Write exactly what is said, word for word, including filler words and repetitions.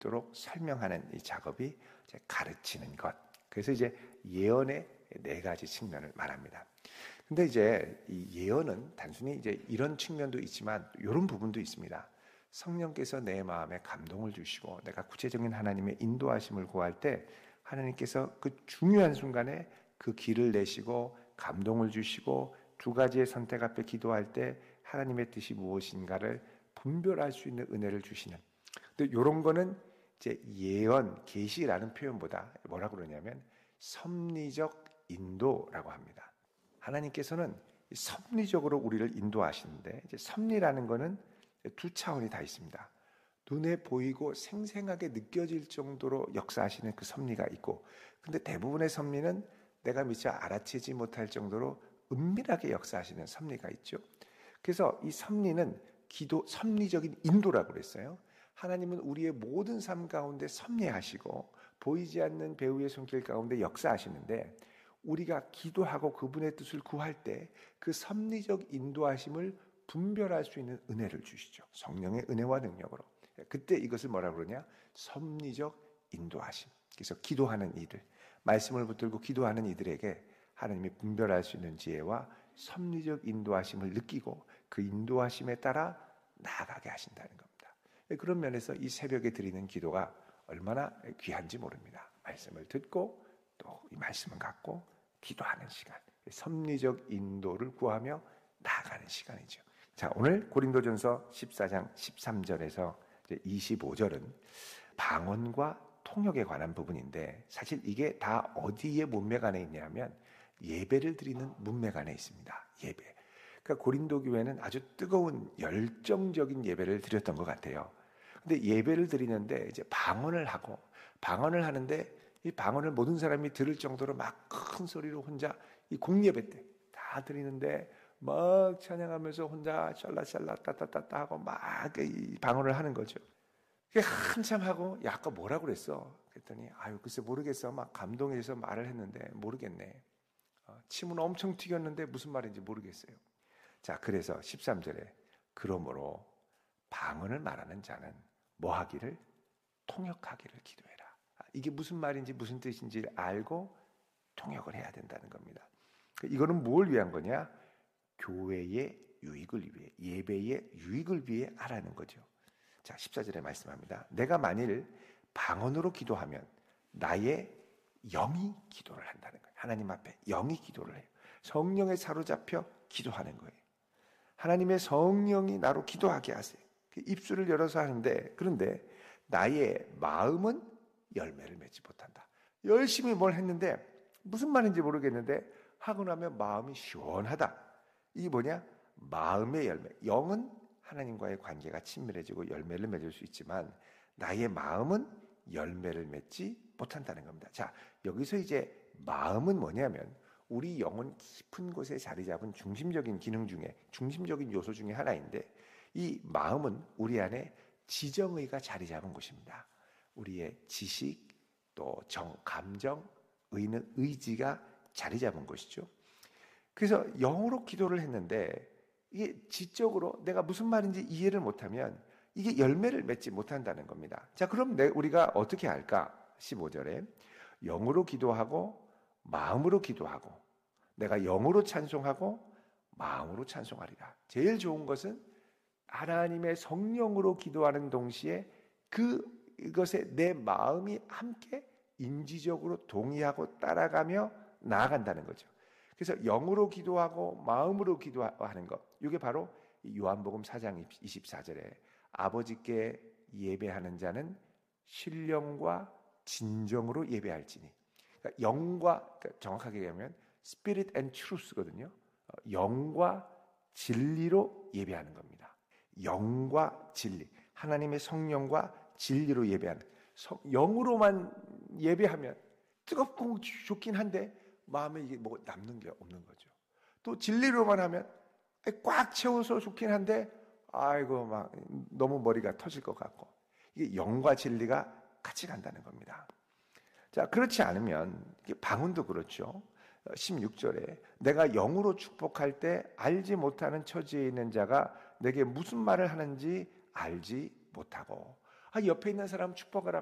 있도록 설명하는 이 작업이 이제 가르치는 것. 그래서 이제 예언의 네 가지 측면을 말합니다. 근데 이제 이 예언은 단순히 이제 이런 측면도 있지만 이런 부분도 있습니다. 성령께서 내 마음에 감동을 주시고 내가 구체적인 하나님의 인도하심을 구할 때 하나님께서 그 중요한 순간에 그 길을 내시고 감동을 주시고 두 가지의 선택 앞에 기도할 때 하나님의 뜻이 무엇인가를 분별할 수 있는 은혜를 주시는. 근데 이런 거는 이제 예언, 계시라는 표현보다 뭐라고 그러냐면 섭리적 인도라고 합니다. 하나님께서는 섭리적으로 우리를 인도하시는데 이제 섭리라는 거는 두 차원이 다 있습니다. 눈에 보이고 생생하게 느껴질 정도로 역사하시는 그 섭리가 있고, 근데 대부분의 섭리는 내가 미처 알아채지 못할 정도로 은밀하게 역사하시는 섭리가 있죠. 그래서 이 섭리는 기도, 섭리적인 인도라고 그랬어요. 하나님은 우리의 모든 삶 가운데 섭리하시고 보이지 않는 배후의 손길 가운데 역사하시는데 우리가 기도하고 그분의 뜻을 구할 때 그 섭리적 인도하심을 분별할 수 있는 은혜를 주시죠. 성령의 은혜와 능력으로. 그때 이것을 뭐라고 그러냐? 섭리적 인도하심. 그래서 기도하는 이들, 말씀을 붙들고 기도하는 이들에게 하나님이 분별할 수 있는 지혜와 섭리적 인도하심을 느끼고 그 인도하심에 따라 나아가게 하신다는 겁니다. 그런 면에서 이 새벽에 드리는 기도가 얼마나 귀한지 모릅니다. 말씀을 듣고 또 이 말씀을 갖고 기도하는 시간, 섭리적 인도를 구하며 나아가는 시간이죠. 자, 오늘 고린도전서 십사 장 십삼 절에서 이십오 절은 방언과 통역에 관한 부분인데 사실 이게 다 어디에 문맥 안에 있냐면 예배를 드리는 문맥 안에 있습니다. 예배. 그러니까 고린도 교회는 아주 뜨거운 열정적인 예배를 드렸던 것 같아요. 근데 예배를 드리는데 이제 방언을 하고 방언을 하는데 이 방언을 모든 사람이 들을 정도로 막 큰 소리로 혼자 이 공예배 때 다 드리는데 막 찬양하면서 혼자 샬라샬라 따따따따 하고 막 이 방언을 하는 거죠. 한참 하고 야 아까 뭐라고 그랬어? 그랬더니 아유 글쎄 모르겠어. 막 감동해서 말을 했는데 모르겠네. 어, 침은 엄청 튀겼는데 무슨 말인지 모르겠어요. 자, 그래서 십삼 절에 그러므로 방언을 말하는 자는 뭐 하기를? 통역하기를 기도해라. 이게 무슨 말인지 무슨 뜻인지를 알고 통역을 해야 된다는 겁니다. 이거는 뭘 위한 거냐? 교회의 유익을 위해, 예배의 유익을 위해 하라는 거죠. 자, 십사 절에 말씀합니다. 내가 만일 방언으로 기도하면 나의 영이 기도를 한다는 거예요. 하나님 앞에 영이 기도를 해요. 성령에 사로잡혀 기도하는 거예요. 하나님의 성령이 나로 기도하게 하세요. 입술을 열어서 하는데, 그런데 나의 마음은 열매를 맺지 못한다. 열심히 뭘 했는데 무슨 말인지 모르겠는데 하고 나면 마음이 시원하다. 이게 뭐냐? 마음의 열매. 영은 하나님과의 관계가 친밀해지고 열매를 맺을 수 있지만 나의 마음은 열매를 맺지 못한다는 겁니다. 자, 여기서 이제 마음은 뭐냐면 우리 영혼 깊은 곳에 자리 잡은 중심적인 기능 중에 중심적인 요소 중에 하나인데 이 마음은 우리 안에 지정의가 자리 잡은 곳입니다. 우리의 지식, 또 정, 감정, 의는 의지가 자리 잡은 곳이죠. 그래서 영어로 기도를 했는데 이게 지적으로 내가 무슨 말인지 이해를 못하면 이게 열매를 맺지 못한다는 겁니다. 자, 그럼 내, 우리가 어떻게 할까? 십오 절에 영으로 기도하고 마음으로 기도하고 내가 영으로 찬송하고 마음으로 찬송하리라. 제일 좋은 것은 하나님의 성령으로 기도하는 동시에 그 이것에 내 마음이 함께 인지적으로 동의하고 따라가며 나아간다는 거죠. 그래서 영으로 기도하고 마음으로 기도하는 것. 이게 바로 요한복음 사 장 이십사 절에 아버지께 예배하는 자는 신령과 진정으로 예배할지니. 그러니까 영과 그러니까 정확하게 얘기하면 Spirit and Truth거든요. 영과 진리로 예배하는 겁니다. 영과 진리. 하나님의 성령과 진리로 예배하는. 영으로만 예배하면 뜨겁고 좋긴 한데 마음에 이게 뭐 남는 게 없는 거죠. 또 진리로만 하면 꽉 채워서 좋긴 한데 아이고 막 너무 머리가 터질 것 같고 이게 영과 진리가 같이 간다는 겁니다. 자, 그렇지 않으면 방언도 그렇죠. 십육 절에 내가 영으로 축복할 때 알지 못하는 처지에 있는 자가 내게 무슨 말을 하는지 알지 못하고 아, 옆에 있는 사람 축복하라.